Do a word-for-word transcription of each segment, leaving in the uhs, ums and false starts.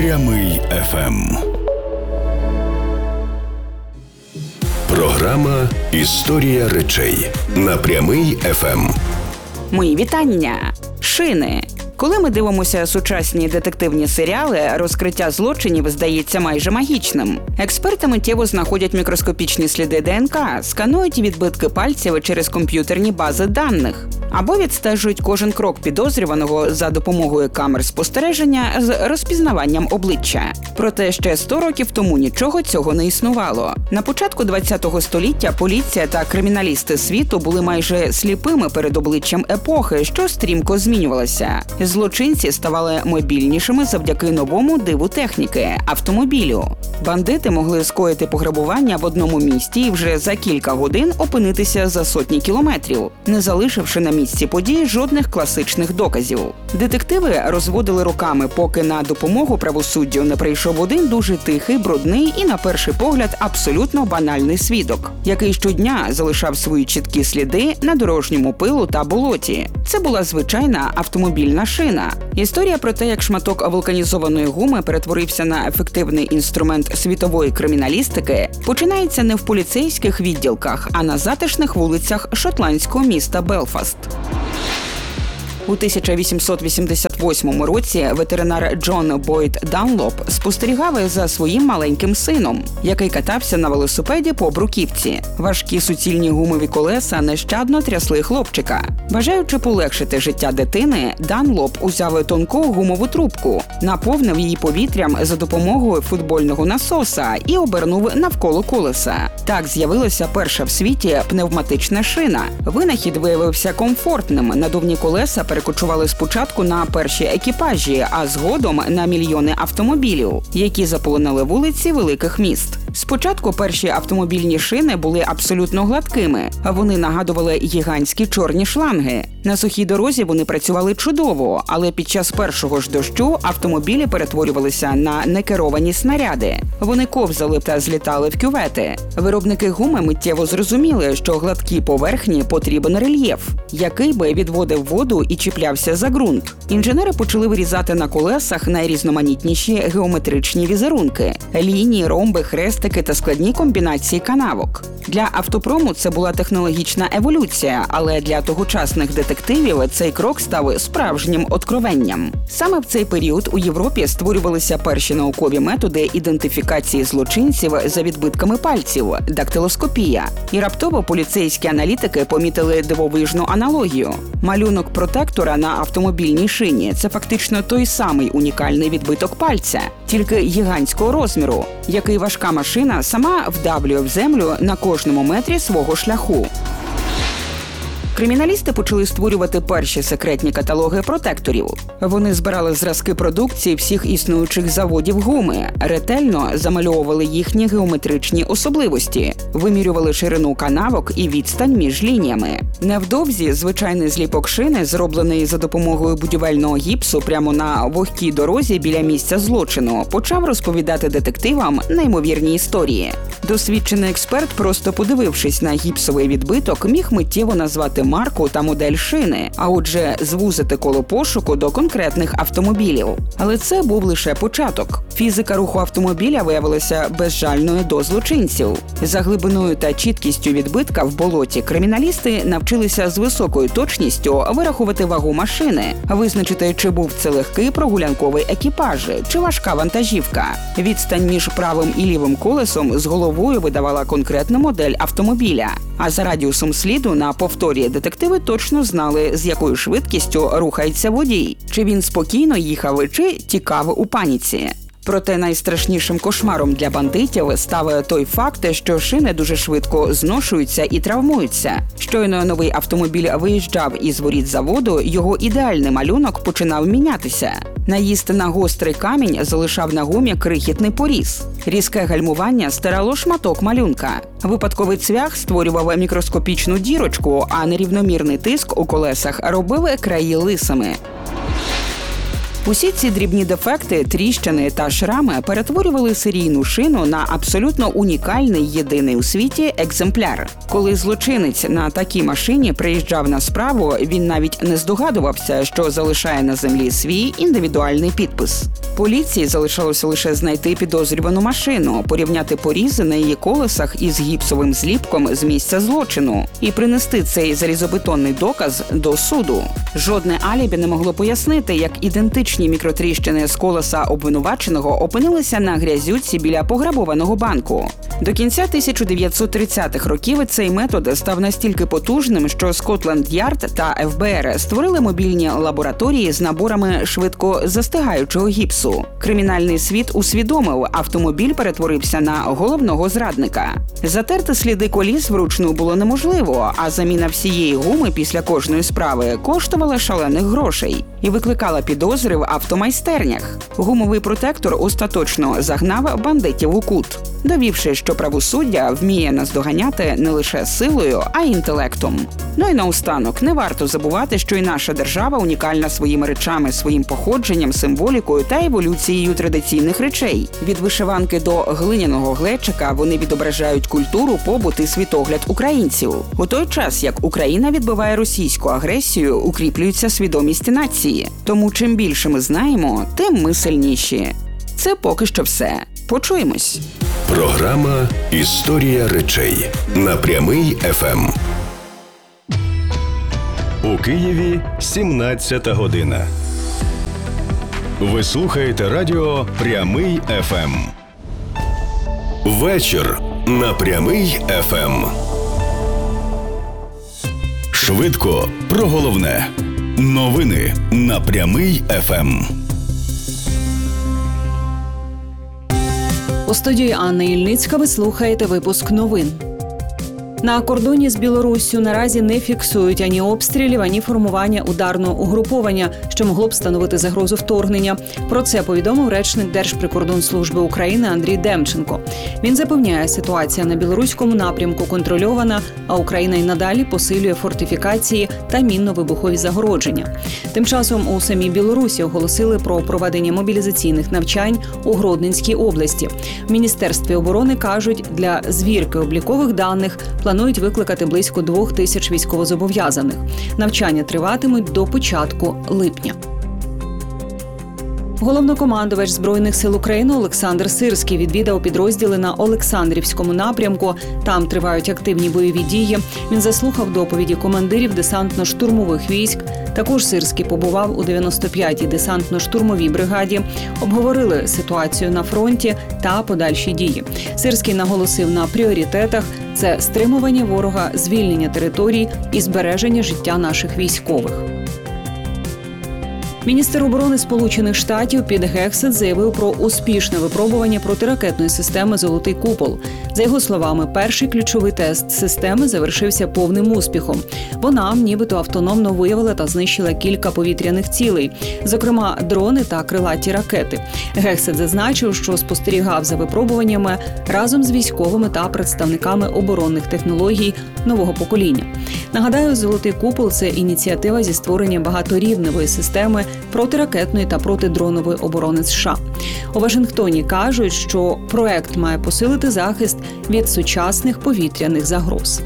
Прямий еф ем. Програма «Історія речей» на Прямий еф ем. Мої вітання! Шини. Коли ми дивимося сучасні детективні серіали, розкриття злочинів здається майже магічним. Експерти миттєво знаходять мікроскопічні сліди де ен ка, сканують відбитки пальців через комп'ютерні бази даних. Або відстежують кожен крок підозрюваного за допомогою камер спостереження з розпізнаванням обличчя. Проте ще сто років тому нічого цього не існувало. На початку ХХ століття поліція та криміналісти світу були майже сліпими перед обличчям епохи, що стрімко змінювалася. Злочинці ставали мобільнішими завдяки новому диву техніки – автомобілю. Бандити могли скоїти пограбування в одному місті і вже за кілька годин опинитися за сотні кілометрів, не залишивши на місці подій жодних класичних доказів. Детективи розводили руками, поки на допомогу правосуддю не прийшов один дуже тихий, брудний і, на перший погляд, абсолютно банальний свідок, який щодня залишав свої чіткі сліди на дорожньому пилу та болоті. Це була звичайна автомобільна шина. Історія про те, як шматок вулканізованої гуми перетворився на ефективний інструмент світової криміналістики, починається не в поліцейських відділках, а на затишних вулицях шотландського міста Белфаст. У тисяча вісімсот вісімдесят восьмому році ветеринар Джон Бойд Данлоп спостерігав за своїм маленьким сином, який катався на велосипеді по бруківці. Важкі суцільні гумові колеса нещадно трясли хлопчика. Бажаючи полегшити життя дитини, Данлоп узяв тонку гумову трубку, наповнив її повітрям за допомогою футбольного насоса і обернув навколо колеса. Так з'явилася перша в світі пневматична шина. Винахід виявився комфортним. Надувні колеса перекочували спочатку на перші екіпажі, а згодом на мільйони автомобілів, які заполонили вулиці великих міст. Спочатку перші автомобільні шини були абсолютно гладкими. Вони нагадували гігантські чорні шланги. На сухій дорозі вони працювали чудово, але під час першого ж дощу автомобілі перетворювалися на некеровані снаряди. Вони ковзали та злітали в кювети. Виробники гуми миттєво зрозуміли, що гладкій поверхні потрібен рельєф, який би відводив воду і чіплявся за ґрунт. Інженери почали вирізати на колесах найрізноманітніші геометричні візерунки – лінії, ромби, хрестики та складні комбінації канавок. Для автопрому це була технологічна еволюція, але для тогочасних детективів цей крок став справжнім откровенням. Саме в цей період у Європі створювалися перші наукові методи ідентифікації злочинців за відбитками пальців – дактилоскопія. І раптово поліцейські аналітики помітили дивовижну аналогію. Малюнок протектора на автомобільній шині – це фактично той самий унікальний відбиток пальця, тільки гігантського розміру, який важка машина сама вдавлює в землю на кожному метрі свого шляху. Криміналісти почали створювати перші секретні каталоги протекторів. Вони збирали зразки продукції всіх існуючих заводів гуми, ретельно замальовували їхні геометричні особливості, вимірювали ширину канавок і відстань між лініями. Невдовзі звичайний зліпок шини, зроблений за допомогою будівельного гіпсу прямо на вогкій дорозі біля місця злочину, почав розповідати детективам неймовірні історії. Досвідчений експерт, просто подивившись на гіпсовий відбиток, міг миттєво назвати марку та модель шини, а отже, звузити коло пошуку до конкретних автомобілів. Але це був лише початок. Фізика руху автомобіля виявилася безжальною до злочинців. За глибиною та чіткістю відбитка в болоті криміналісти навчилися з високою точністю вирахувати вагу машини, визначити, чи був це легкий прогулянковий екіпаж, чи важка вантажівка. Відстань між правим і лівим колесом з головою видавала конкретну модель автомобіля. А за радіусом сліду на повторі детективи точно знали, з якою швидкістю рухається водій. Чи він спокійно їхав, чи тікав у паніці. Проте найстрашнішим кошмаром для бандитів став той факт, що шини дуже швидко зношуються і травмуються. Щойно новий автомобіль виїжджав із воріт заводу, його ідеальний малюнок починав мінятися. Наїзд на гострий камінь залишав на гумі крихітний поріз. Різке гальмування стирало шматок малюнка. Випадковий цвях створював мікроскопічну дірочку, а нерівномірний тиск у колесах робив краї лисими. Усі ці дрібні дефекти, тріщини та шрами перетворювали серійну шину на абсолютно унікальний, єдиний у світі екземпляр. Коли злочинець на такій машині приїжджав на справу, він навіть не здогадувався, що залишає на землі свій індивідуальний підпис. Поліції залишалося лише знайти підозрювану машину, порівняти порізи на її колесах із гіпсовим зліпком з місця злочину і принести цей залізобетонний доказ до суду. Жодне алібі не могло пояснити, як ідентичні мікротріщини з колеса обвинуваченого опинилися на грязюці біля пограбованого банку. До кінця тисяча дев'ятсот тридцятих років цей метод став настільки потужним, що Скотланд-Ярд та еф бе ер створили мобільні лабораторії з наборами швидко застигаючого гіпсу. Кримінальний світ усвідомив, автомобіль перетворився на головного зрадника. Затерти сліди коліс вручну було неможливо, а заміна всієї гуми після кожної справи коштувала шалених грошей і викликала підозри в автомайстернях. Гумовий протектор остаточно загнав бандитів у кут, довівши, що правосуддя вміє наздоганяти не лише силою, а й інтелектом. Ну і наостанок, не варто забувати, що і наша держава унікальна своїми речами, своїм походженням, символікою та еволюцією традиційних речей. Від вишиванки до глиняного глечика вони відображають культуру, побут і світогляд українців. У той час, як Україна відбиває російську агресію, укріплюється свідомість нації. Тому чим більше ми знаємо, тим ми сильніші. Це поки що все. Почуємось. Програма «Історія речей» на Прямий еф ем. У Києві сімнадцята година. Ви слухаєте радіо «Прямий еф ем». Вечір на Прямий еф ем. Швидко про головне. Новини на Прямий еф ем. У студії Анна Ільницька ви слухаєте випуск новин. На кордоні з Білоруссю наразі не фіксують ані обстрілів, ані формування ударного угруповання, що могло б становити загрозу вторгнення. Про це повідомив речник Держприкордонслужби України Андрій Демченко. Він запевняє, ситуація на білоруському напрямку контрольована, а Україна й надалі посилює фортифікації та мінно-вибухові загородження. Тим часом у самій Білорусі оголосили про проведення мобілізаційних навчань у Гродненській області. В Міністерстві оборони кажуть, для звірки облікових даних планують викликати близько двох тисяч військовозобов'язаних. Навчання триватимуть до початку липня. Головнокомандувач Збройних сил України Олександр Сирський відвідав підрозділи на Олександрівському напрямку. Там тривають активні бойові дії. Він заслухав доповіді командирів десантно-штурмових військ. Також Сирський побував у дев'яносто п'ятій десантно-штурмовій бригаді. Обговорили ситуацію на фронті та подальші дії. Сирський наголосив на пріоритетах – це стримування ворога, звільнення територій і збереження життя наших військових. Міністр оборони Сполучених Штатів Піт Гексет заявив про успішне випробування протиракетної системи «Золотий купол». За його словами, перший ключовий тест системи завершився повним успіхом. Вона нібито автономно виявила та знищила кілька повітряних цілей, зокрема дрони та крилаті ракети. Гексет зазначив, що спостерігав за випробуваннями разом з військовими та представниками оборонних технологій нового покоління. Нагадаю, «Золотий купол» – це ініціатива зі створення багаторівневої системи протиракетної та протидронової оборони США. У Вашингтоні кажуть, що проект має посилити захист від сучасних повітряних загроз.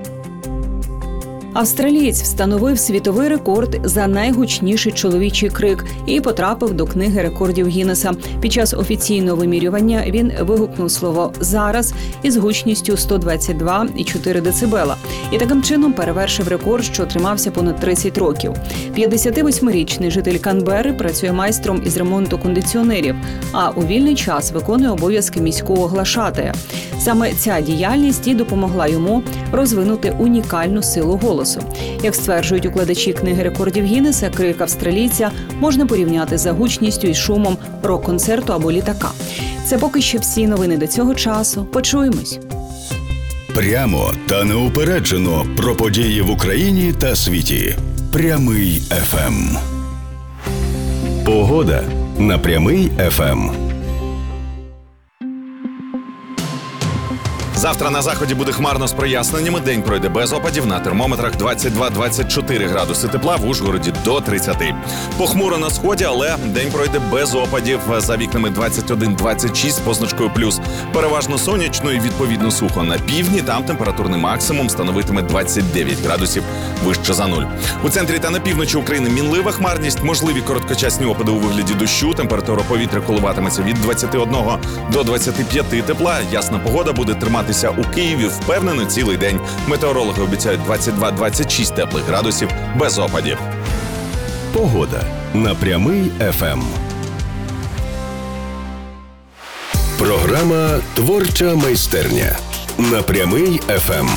Австралієць встановив світовий рекорд за найгучніший чоловічий крик і потрапив до книги рекордів Гіннеса. Під час офіційного вимірювання він вигукнув слово «зараз» із гучністю сто двадцять два і чотири децибела. І таким чином перевершив рекорд, що тримався понад тридцять років. п'ятдесятивосьмирічний житель Канберри працює майстром із ремонту кондиціонерів, а у вільний час виконує обов'язки міського глашатая. Саме ця діяльність і допомогла йому розвинути унікальну силу голосу. Як стверджують укладачі книги рекордів Гіннеса, крик австралійця можна порівняти за гучністю і шумом рок-концерту або літака. Це поки що всі новини до цього часу. Почуємось. Прямо та неупереджено про події в Україні та світі. Прямий еф ем. Погода на Прямий еф ем. Завтра на заході буде хмарно з проясненнями. День пройде без опадів. На термометрах двадцять два - двадцять чотири градуси тепла, в Ужгороді до тридцяти. Похмуро на сході, але день пройде без опадів. За вікнами двадцять один - двадцять шість з позначкою плюс. Переважно сонячно і відповідно сухо. На півдні там температурний максимум становитиме двадцять дев'ять градусів вище за нуль. У центрі та на півночі України мінлива хмарність, можливі короткочасні опади у вигляді дощу. Температура повітря коливатиметься від двадцяти одного до двадцяти п'яти тепла. Ясна погода буде триматися у Києві впевнено цілий день. Метеорологи обіцяють двадцять два - двадцять шість теплих градусів без опадів. Погода на Прямий еф ем. Програма «Творча майстерня» на Прямий еф ем.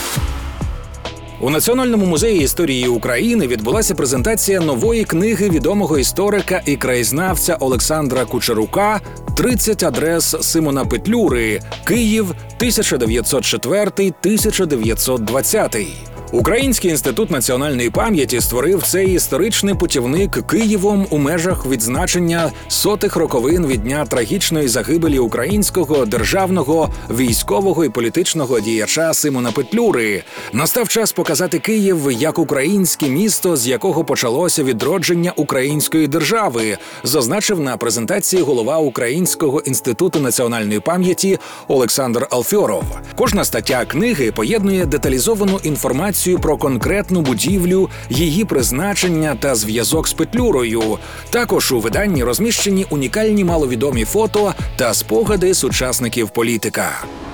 У Національному музеї історії України відбулася презентація нової книги відомого історика і краєзнавця Олександра Кучерука «тридцять адрес Симона Петлюри. Київ, тисяча дев'ятсот четвертий - тисяча дев'ятсот двадцятий». Український інститут національної пам'яті створив цей історичний путівник Києвом у межах відзначення сотих роковин від дня трагічної загибелі українського державного, військового і політичного діяча Симона Петлюри. Настав час показати Київ як українське місто, з якого почалося відродження української держави, зазначив на презентації голова Українського інституту національної пам'яті Олександр Алфьоров. Кожна стаття книги поєднує деталізовану інформацію про конкретну будівлю, її призначення та зв'язок з Петлюрою. Також у виданні розміщені унікальні маловідомі фото та спогади сучасників політика.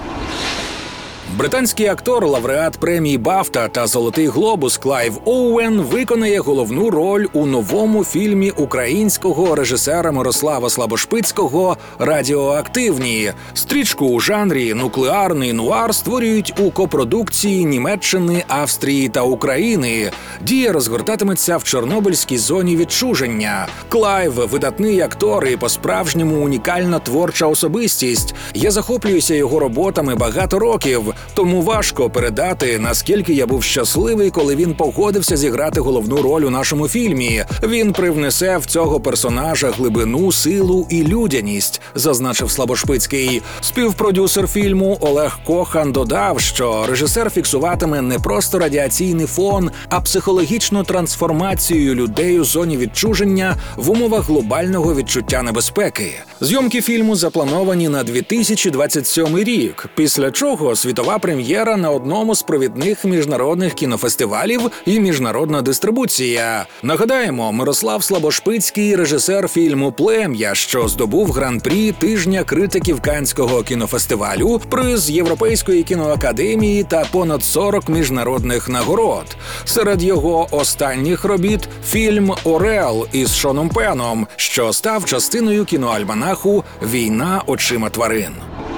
Британський актор, лауреат премії «Бафта» та «Золотий глобус» Клайв Оуен виконає головну роль у новому фільмі українського режисера Мирослава Слабошпицького «Радіоактивні». Стрічку у жанрі нуклеарний нуар створюють у копродукції Німеччини, Австрії та України. Дія розгортатиметься в Чорнобильській зоні відчуження. Клайв – видатний актор і по-справжньому унікальна творча особистість. Я захоплююся його роботами багато років. Тому важко передати, наскільки я був щасливий, коли він погодився зіграти головну роль у нашому фільмі. Він привнесе в цього персонажа глибину, силу і людяність, зазначив Слабошпицький. Співпродюсер фільму Олег Кохан додав, що режисер фіксуватиме не просто радіаційний фон, а психологічну трансформацію людей у зоні відчуження в умовах глобального відчуття небезпеки. Зйомки фільму заплановані на дві тисячі двадцять сьомий рік, після чого світова прем'єра на одному з провідних міжнародних кінофестивалів і міжнародна дистрибуція. Нагадаємо, Мирослав Слабошпицький – режисер фільму «Плем'я», що здобув гран-прі тижня критиків Каннського кінофестивалю, приз Європейської кіноакадемії та понад сорок міжнародних нагород. Серед його останніх робіт – фільм «Орел» із Шоном Пеном, що став частиною кіноальманаху «Війна очима тварин».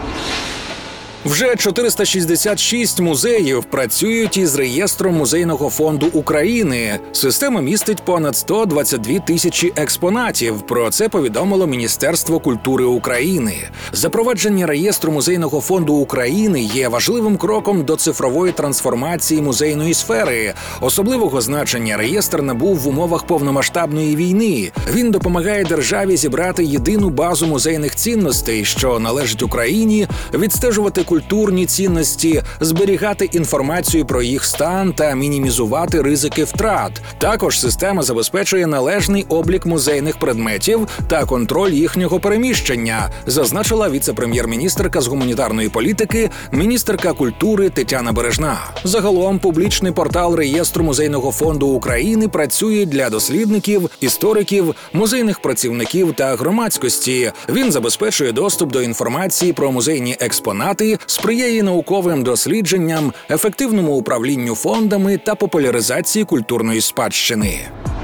Вже чотириста шістдесят шість музеїв працюють із реєстром Музейного фонду України. Система містить понад сто двадцять дві тисячі експонатів. Про це повідомило Міністерство культури України. Запровадження реєстру Музейного фонду України є важливим кроком до цифрової трансформації музейної сфери. Особливого значення реєстр набув в умовах повномасштабної війни. Він допомагає державі зібрати єдину базу музейних цінностей, що належить Україні, відстежувати культурні цінності, зберігати інформацію про їх стан та мінімізувати ризики втрат. Також система забезпечує належний облік музейних предметів та контроль їхнього переміщення, зазначила віце-прем'єр-міністерка з гуманітарної політики, міністерка культури Тетяна Бережна. Загалом публічний портал реєстру Музейного фонду України працює для дослідників, істориків, музейних працівників та громадськості. Він забезпечує доступ до інформації про музейні експонати, сприяє науковим дослідженням, ефективному управлінню фондами та популяризації культурної спадщини.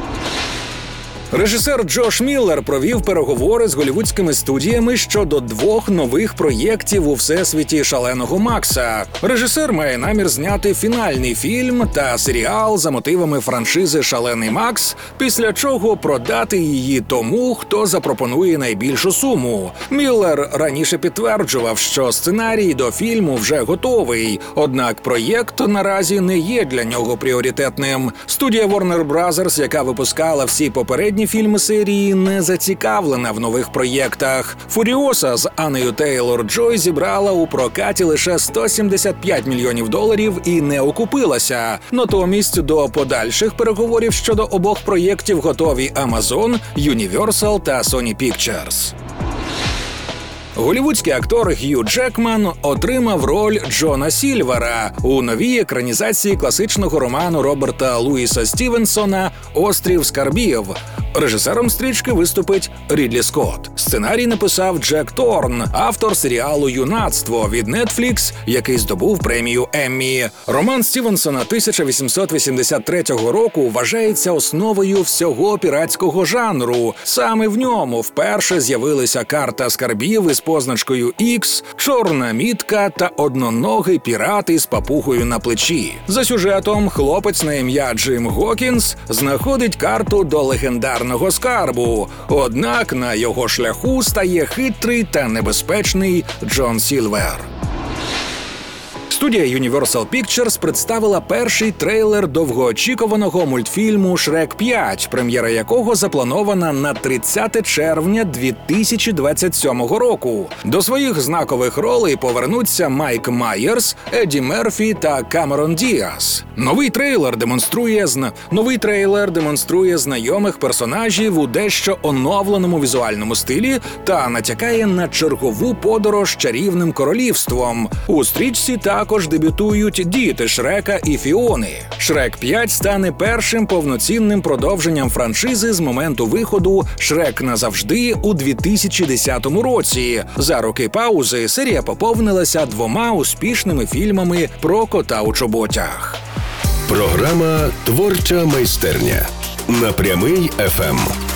Режисер Джош Міллер провів переговори з голлівудськими студіями щодо двох нових проєктів у всесвіті «Шаленого Макса». Режисер має намір зняти фінальний фільм та серіал за мотивами франшизи «Шалений Макс», після чого продати її тому, хто запропонує найбільшу суму. Міллер раніше підтверджував, що сценарій до фільму вже готовий, однак проєкт наразі не є для нього пріоритетним. Студія Warner Brothers, яка випускала всі попередні попередні фільми серії не зацікавлена в нових проєктах. «Фуріоса» з Анною Тейлор-Джой зібрала у прокаті лише сто сімдесят п'ять мільйонів доларів і не окупилася. Натомість до подальших переговорів щодо обох проєктів готові Amazon, Universal та Sony Pictures. Голівудський актор Г'ю Джекман отримав роль Джона Сільвера у новій екранізації класичного роману Роберта Луїса Стівенсона «Острів скарбів». Режисером стрічки виступить Рідлі Скотт. Сценарій написав Джек Торн, автор серіалу «Юнацтво» від Netflix, який здобув премію Еммі. Роман Стівенсона тисяча вісімсот вісімдесят третього року вважається основою всього піратського жанру. Саме в ньому вперше з'явилися карта скарбів із позначкою Ікс, чорна мітка та одноногий пірат із папугою на плечі. За сюжетом хлопець на ім'я Джим Гокінс знаходить карту до легендарного скарбу. Однак на його шляху стає хитрий та небезпечний Джон Сільвер. Студія Universal Pictures представила перший трейлер довгоочікуваного мультфільму «Шрек п'ять», прем'єра якого запланована на тридцяте червня дві тисячі двадцять сьомого року. До своїх знакових ролей повернуться Майк Майерс, Едді Мерфі та Камерон Діас. Новий трейлер демонструє зна... Новий трейлер демонструє знайомих персонажів у дещо оновленому візуальному стилі та натякає на чергову подорож чарівним королівством. У стрічці та Також дебютують діти Шрека і Фіони. «Шрек п'ять» стане першим повноцінним продовженням франшизи з моменту виходу «Шрек назавжди» у дві тисячі десятому році. За роки паузи серія поповнилася двома успішними фільмами про кота у чоботях. Програма «Творча майстерня» на Прямий еф ем.